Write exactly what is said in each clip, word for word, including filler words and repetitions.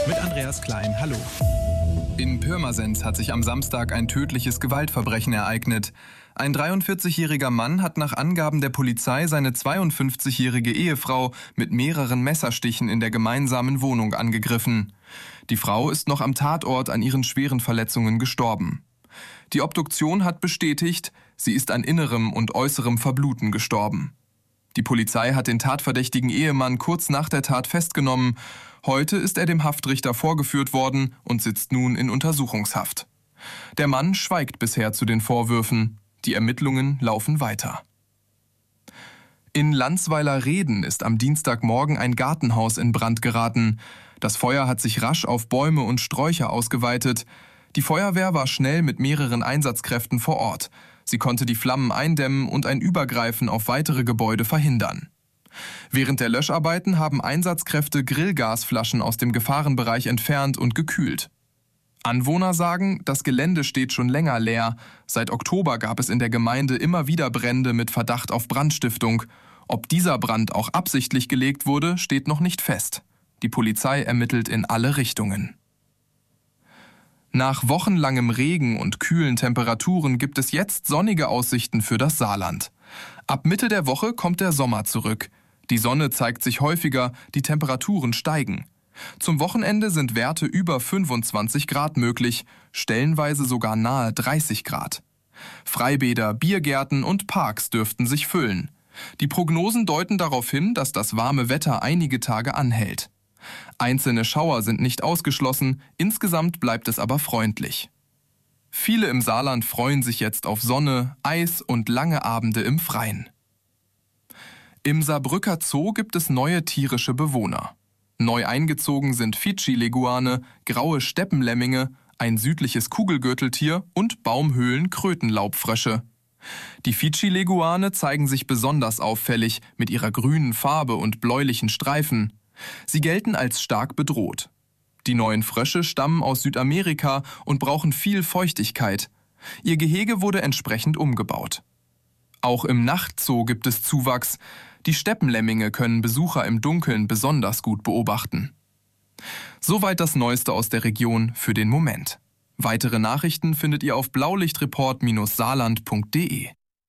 mit Andreas Klein. Hallo. In Pirmasens hat sich am Samstag ein tödliches Gewaltverbrechen ereignet. Ein dreiundvierzigjähriger Mann hat nach Angaben der Polizei seine zweiundfünfzigjährige Ehefrau mit mehreren Messerstichen in der gemeinsamen Wohnung angegriffen. Die Frau ist noch am Tatort an ihren schweren Verletzungen gestorben. Die Obduktion hat bestätigt, sie ist an innerem und äußerem Verbluten gestorben. Die Polizei hat den tatverdächtigen Ehemann kurz nach der Tat festgenommen. Heute ist er dem Haftrichter vorgeführt worden und sitzt nun in Untersuchungshaft. Der Mann schweigt bisher zu den Vorwürfen. Die Ermittlungen laufen weiter. In Landsweiler-Reden ist am Dienstagmorgen ein Gartenhaus in Brand geraten. Das Feuer hat sich rasch auf Bäume und Sträucher ausgeweitet. Die Feuerwehr war schnell mit mehreren Einsatzkräften vor Ort. Sie konnte die Flammen eindämmen und ein Übergreifen auf weitere Gebäude verhindern. Während der Löscharbeiten haben Einsatzkräfte Grillgasflaschen aus dem Gefahrenbereich entfernt und gekühlt. Anwohner sagen, das Gelände steht schon länger leer. Seit Oktober gab es in der Gemeinde immer wieder Brände mit Verdacht auf Brandstiftung. Ob dieser Brand auch absichtlich gelegt wurde, steht noch nicht fest. Die Polizei ermittelt in alle Richtungen. Nach wochenlangem Regen und kühlen Temperaturen gibt es jetzt sonnige Aussichten für das Saarland. Ab Mitte der Woche kommt der Sommer zurück. Die Sonne zeigt sich häufiger, die Temperaturen steigen. Zum Wochenende sind Werte über fünfundzwanzig Grad möglich, stellenweise sogar nahe dreißig Grad. Freibäder, Biergärten und Parks dürften sich füllen. Die Prognosen deuten darauf hin, dass das warme Wetter einige Tage anhält. Einzelne Schauer sind nicht ausgeschlossen, insgesamt bleibt es aber freundlich. Viele im Saarland freuen sich jetzt auf Sonne, Eis und lange Abende im Freien. Im Saarbrücker Zoo gibt es neue tierische Bewohner. Neu eingezogen sind Fidschi-Leguane, graue Steppenlemminge, ein südliches Kugelgürteltier und Baumhöhlen-Krötenlaubfrösche. Die Fidschi-Leguane zeigen sich besonders auffällig mit ihrer grünen Farbe und bläulichen Streifen. Sie gelten als stark bedroht. Die neuen Frösche stammen aus Südamerika und brauchen viel Feuchtigkeit. Ihr Gehege wurde entsprechend umgebaut. Auch im Nachtzoo gibt es Zuwachs. Die Steppenlemminge können Besucher im Dunkeln besonders gut beobachten. Soweit das Neueste aus der Region für den Moment. Weitere Nachrichten findet ihr auf blaulichtreport Bindestrich saarland punkt de.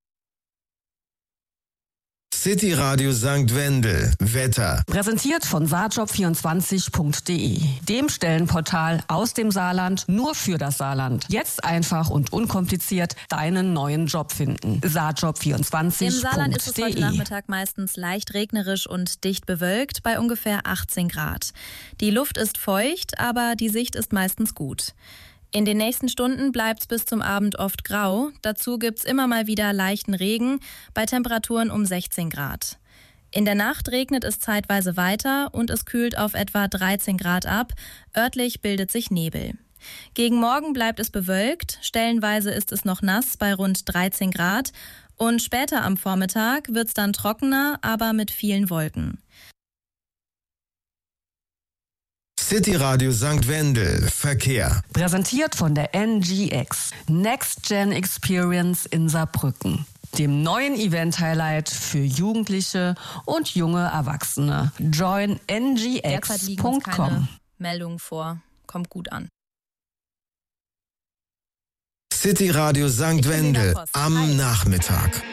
City Radio Sankt Wendel. Wetter. Präsentiert von saarjob vierundzwanzig punkt de, dem Stellenportal aus dem Saarland nur für das Saarland. Jetzt einfach und unkompliziert deinen neuen Job finden. saarjob vierundzwanzig punkt de. Im Saarland ist es heute Nachmittag meistens leicht regnerisch und dicht bewölkt bei ungefähr achtzehn Grad. Die Luft ist feucht, aber die Sicht ist meistens gut. In den nächsten Stunden bleibt es bis zum Abend oft grau. Dazu gibt's immer mal wieder leichten Regen bei Temperaturen um sechzehn Grad. In der Nacht regnet es zeitweise weiter und es kühlt auf etwa dreizehn Grad ab. Örtlich bildet sich Nebel. Gegen Morgen bleibt es bewölkt. Stellenweise ist es noch nass bei rund dreizehn Grad. Und später am Vormittag wird's dann trockener, aber mit vielen Wolken. City Radio Sankt Wendel. Verkehr. Präsentiert von der N G X. Next Gen Experience in Saarbrücken. Dem neuen Event-Highlight für Jugendliche und junge Erwachsene. join n g x punkt com. Meldungen vor. Kommt gut an. City Radio Sankt Wendel am Nachmittag.